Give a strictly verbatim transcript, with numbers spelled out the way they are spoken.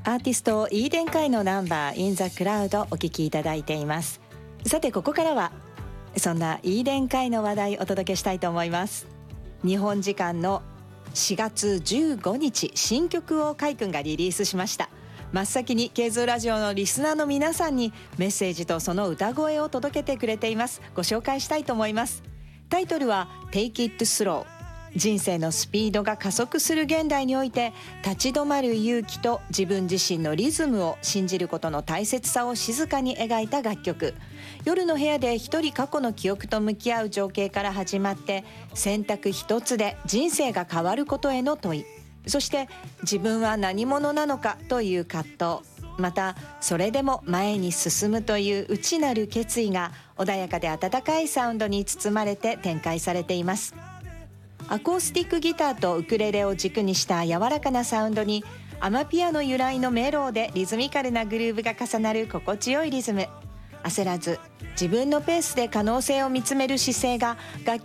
アーティストイーデン会のナンバー In the Cloud お聴きいただいています。さてここからはそんなイーデン会の話題をお届けしたいと思います。日本時間のしがつじゅうごにち、新曲を海君がリリースしました。真っ先にケーズーラジオのリスナーの皆さんにメッセージとその歌声を届けてくれています。ご紹介したいと思います。タイトルは Take It Slow。人生のスピードが加速する現代において、立ち止まる勇気と自分自身のリズムを信じることの大切さを静かに描いた楽曲。夜の部屋で一人過去の記憶と向き合う情景から始まって、選択一つで人生が変わることへの問い、そして自分は何者なのかという葛藤、またそれでも前に進むという内なる決意が穏やかで温かいサウンドに包まれて展開されています。アコースティックギターとウクレレを軸にした柔らかなサウンドに、アマピアノ由来のメローでリズミカルなグルーヴが重なる心地よいリズム。焦らず自分のペースで可能性を見つめる姿勢が楽